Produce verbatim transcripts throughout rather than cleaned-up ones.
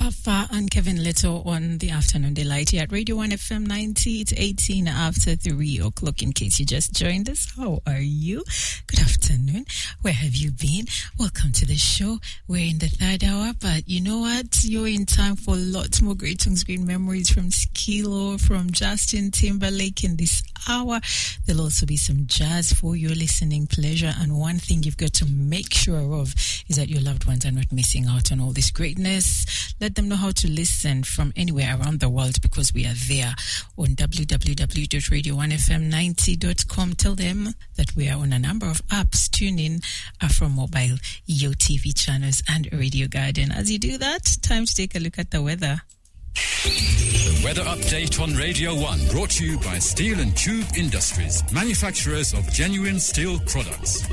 Fafa and Kevin Little on the Afternoon Delight here at Radio one F M ninety. It's eighteen after three o'clock in case you just joined us. How are you? Good afternoon. Where have you been? Welcome to the show. We're in the third hour, but you know what? You're in time for lots more great songs, great memories from Skilo, from Justin Timberlake in this hour. There'll also be some jazz for your listening pleasure. And one thing you've got to make sure of is that your loved ones are not missing out on all this greatness. Let them know how to listen from anywhere around the world because we are there on w w w dot radio one f m ninety dot com. Tell them that we are on a number of apps. Tune in Afro Mobile, Yo T V channels, and Radio Garden. As you do that, time to take a look at the weather. The weather update on Radio one, brought to you by Steel and Tube Industries, manufacturers of genuine steel products.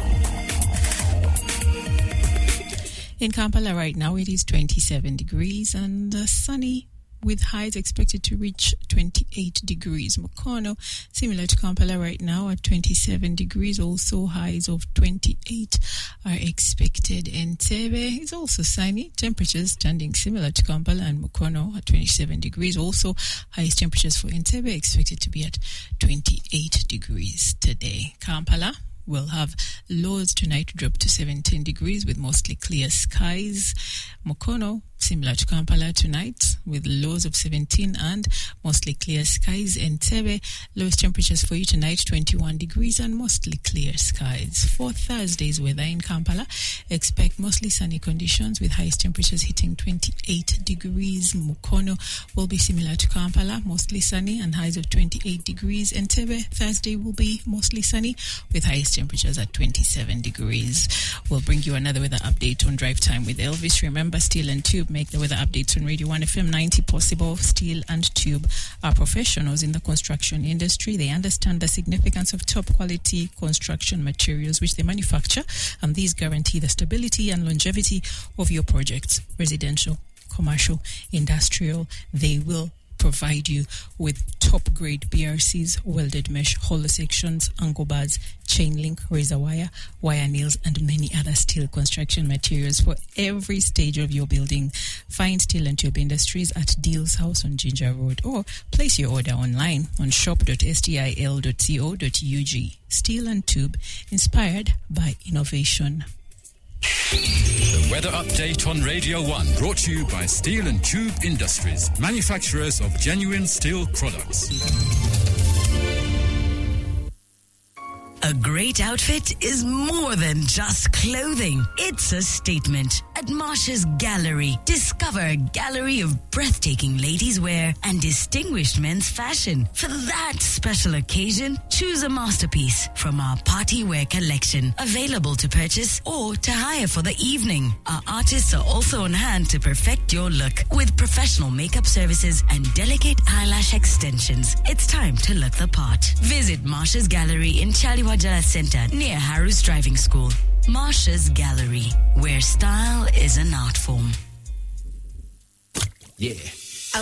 In Kampala right now, it is twenty-seven degrees and uh, sunny with highs expected to reach twenty-eight degrees. Mukono, similar to Kampala right now at twenty-seven degrees, also highs of twenty-eight are expected. Entebbe is also sunny, temperatures standing similar to Kampala and Mukono at twenty-seven degrees. Also, highest temperatures for Entebbe expected to be at twenty-eight degrees today. Kampala will have lows tonight drop to seventeen degrees with mostly clear skies. Mukono, similar to Kampala tonight, with lows of seventeen and mostly clear skies. Entebbe, lowest temperatures for you tonight, twenty-one degrees and mostly clear skies. For Thursday's weather in Kampala, expect mostly sunny conditions with highest temperatures hitting twenty-eight degrees. Mukono will be similar to Kampala, mostly sunny and highs of twenty-eight degrees. Entebbe, Thursday will be mostly sunny with highest temperatures at twenty-seven degrees. We'll bring you another weather update on Drive Time with Elvis. Remember, Steel and Tube make the weather updates on Radio one F M ninety possible. Steel and Tube are professionals in the construction industry. They understand the significance of top quality construction materials which they manufacture, and these guarantee the stability and longevity of your projects, residential, commercial, industrial. They will provide you with top-grade B R Cs, welded mesh, hollow sections, angle bars, chain link, razor wire, wire nails, and many other steel construction materials for every stage of your building. Find Steel and Tube Industries at Deal's House on Ginger Road, or place your order online on shop dot stil dot co dot u g. Steel and Tube, inspired by innovation. The weather update on Radio one, brought to you by Steel and Tube Industries, manufacturers of genuine steel products. A great outfit is more than just clothing. It's a statement. At Marsha's Gallery, discover a gallery of breathtaking ladies' wear and distinguished men's fashion. For that special occasion, choose a masterpiece from our party wear collection, available to purchase or to hire for the evening. Our artists are also on hand to perfect your look with professional makeup services and delicate eyelash extensions. It's time to look the part. Visit Marsha's Gallery in Chaliwa Jala Center near Harus Driving School. Marsha's Gallery, where style is an art form. Yeah.